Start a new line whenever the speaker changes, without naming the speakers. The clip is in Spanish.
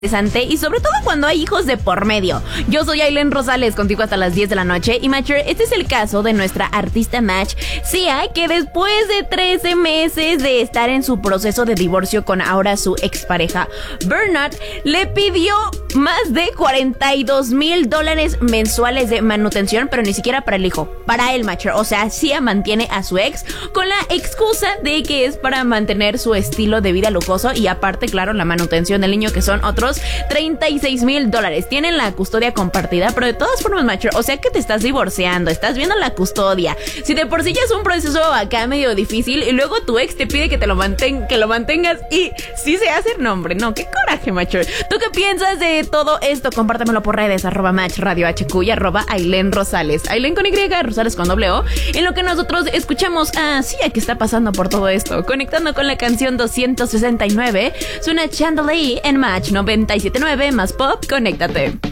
interesante y sobre todo cuando hay hijos de por medio. Yo soy Aileen Rosales, contigo hasta las 10 de la noche y Matcher, este es el caso de nuestra artista Match, Sia, que después de 13 meses de estar en su proceso de divorcio con ahora su expareja Bernard, le pidió más de $42,000 mensuales de manutención, pero ni siquiera para el hijo, para el Matcher. O sea, Sia mantiene a su ex con la excusa de que es para mantener su estilo de vida lujoso y aparte, claro, la manutención del niño, que son otros $36,000. Tienen la custodia compartida, pero de todas formas, Matcher, o sea que te estás divorciando, estás viendo la custodia. Si de por sí ya es un proceso acá medio difícil y luego tu ex te pide que lo mantengas y si se hace, no hombre, no, qué coraje, Matcher. ¿Tú qué piensas de todo esto? Compártamelo por redes, @MatchRadioHQ y @Aileen Rosales. Aileen con Y, Rosales con O. En lo que nosotros escuchamos a Sia, que está pasando por todo esto. Conectando con la canción 269, suena Chandelier en Match 97.9 más pop, conéctate.